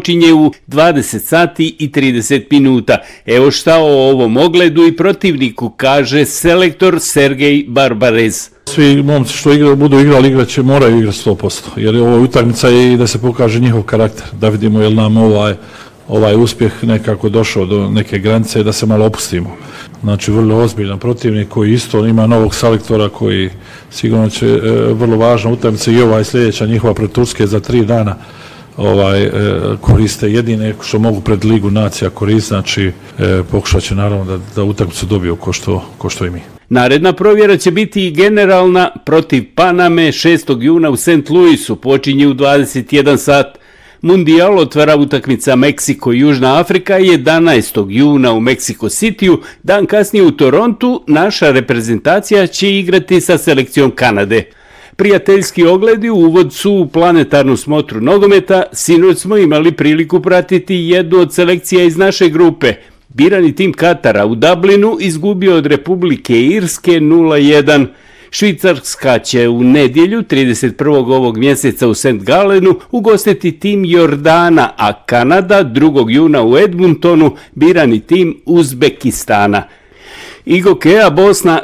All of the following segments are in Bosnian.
počinje u 20 sati i 30 minuta. Evo šta o ovom ogledu i protivniku kaže selektor Sergej Barbarez. Svi momci što budu igrali, moraju igrati 100%, jer ovo utakmica je i da se pokaže njihov karakter, da vidimo je li nam ovaj uspjeh nekako došao do neke granice, da se malo opustimo. Znači, vrlo ozbiljan protivnik koji isto ima novog selektora koji sigurno će vrlo važna utakmica i ova sljedeća njihova pred Turske za 3 dana koriste jedine što mogu pred Ligu nacija koristiti, znači pokušat će naravno da utakmicu dobiju ko što i mi. Naredna provjera će biti i generalna protiv Paname 6. juna u St. Louisu, počinje u 21 sat. Mundijal otvara utakmica Meksiko i Južna Afrika 11. juna u Meksiko Cityu, dan kasnije u Torontu naša reprezentacija će igrati sa selekcijom Kanade. Prijateljski ogledi uvod su u planetarnu smotru nogometa, sinoć smo imali priliku pratiti jednu od selekcija iz naše grupe. Birani tim Katara u Dublinu izgubio od Republike Irske 0-1. Švicarska će u nedjelju 31. ovog mjeseca u St. Galenu ugostiti tim Jordana, a Kanada 2. juna u Edmontonu birani tim Uzbekistana. Igokea Bosna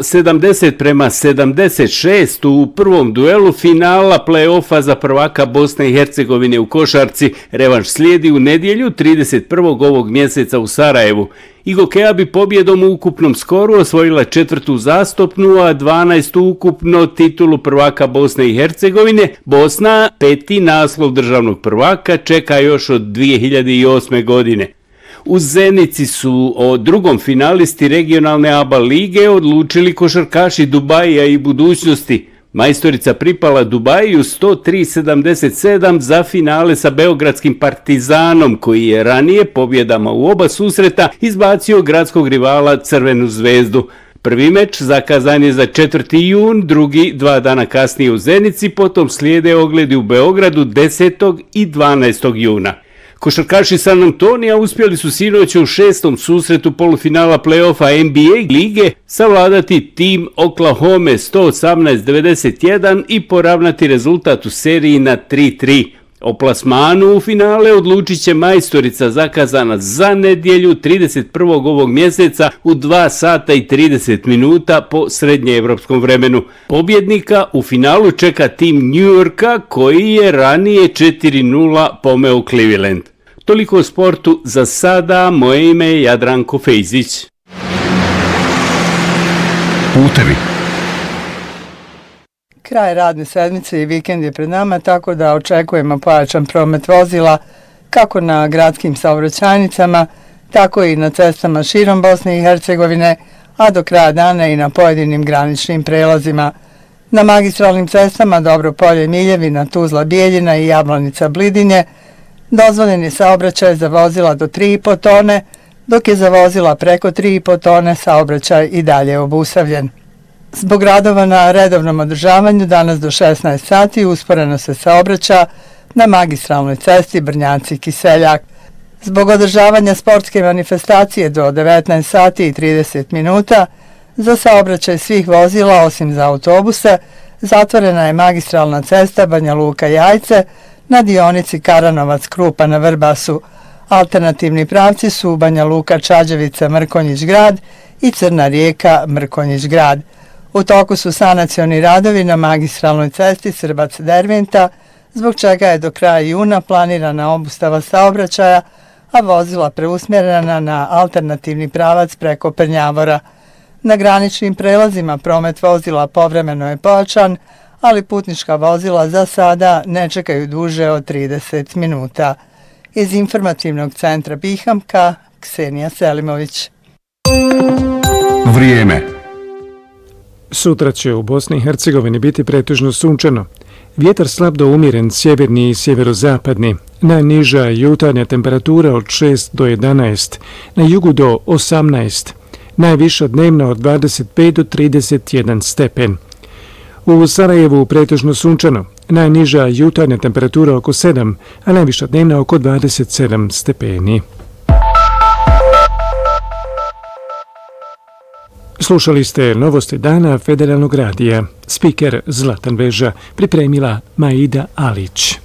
70-76 u prvom duelu finala play-offa za prvaka Bosne i Hercegovine u košarci. Revanš slijedi u nedjelju 31. ovog mjeseca u Sarajevu. Igokea bi pobjedom u ukupnom skoru osvojila 4. uzastopnu, a 12. ukupno titulu prvaka Bosne i Hercegovine. Bosna 5. naslov državnog prvaka čeka još od 2008. godine. U Zenici su o drugom finalisti regionalne ABA lige odlučili košarkaši Dubaija i budućnosti. Majstorica pripala Dubaju 103-77 za finale sa beogradskim Partizanom, koji je ranije pobjedama u oba susreta izbacio gradskog rivala Crvenu zvezdu. Prvi meč zakazan je za 4. jun, drugi 2 dana kasnije u Zenici, potom slijede ogledi u Beogradu 10. i 12. juna. Košarkaši San Antonija uspjeli su sinoć u 6. susretu polufinala play-offa NBA lige savladati tim Oklahoma 118-91 i poravnati rezultat u seriji na 3-3. O plasmanu u finale odlučit će majstorica zakazana za nedjelju 31. ovog mjeseca u 2 sata i 30 minuta po srednjeevropskom vremenu. Pobjednika u finalu čeka tim New Yorka koji je ranije 4-0 pomeo Cleveland. Toliko o sportu za sada, moje ime je Jadranko Fejzić. Putevi. Kraj radne sedmice i vikend je pred nama, tako da očekujemo pojačan promet vozila kako na gradskim saobraćajnicama, tako i na cestama širom Bosne i Hercegovine, a do kraja dana i na pojedinim graničnim prelazima. Na magistralnim cestama Dobropolje Miljevina, Tuzla Bijeljina i Jablanica Blidinje dozvoljen je saobraćaj za vozila do 3,5 tone, dok je za vozila preko 3,5 tone saobraćaj i dalje obustavljen. Zbog radova na redovnom održavanju danas do 16 sati usporeno se saobraća na magistralnoj cesti Brnjaci-Kiseljak. Zbog održavanja sportske manifestacije do 19 sati i 30 minuta za saobraćaj svih vozila osim za autobuse zatvorena je magistralna cesta Banja Luka-Jajce na dionici Karanovac-Krupa na Vrbasu. Alternativni pravci su Banja Luka-Čađevica-Mrkonjić grad i Crna Rijeka-Mrkonjić grad. U toku su sanacioni radovi na magistralnoj cesti Srbac-Derventa, zbog čega je do kraja juna planirana obustava saobraćaja, a vozila preusmjerena na alternativni pravac preko Prnjavora. Na graničnim prelazima promet vozila povremeno je pojačan, ali putnička vozila za sada ne čekaju duže od 30 minuta. Iz informativnog centra Bihamka, Ksenija Selimović. Vrijeme. Sutra će u Bosni i Hercegovini biti pretežno sunčano. Vjetar slab do umjeren, sjeverni i sjeverozapadni. Najniža jutarnja temperatura od 6 do 11, na jugu do 18. Najviša dnevna od 25 do 31 stepen. U Sarajevu pretežno sunčano. Najniža jutarnja temperatura oko 7, a najviša dnevna oko 27 stepeni. Slušali ste novosti dana Federalnog radija. Spiker Zlatan Veža, pripremila Maida Alić.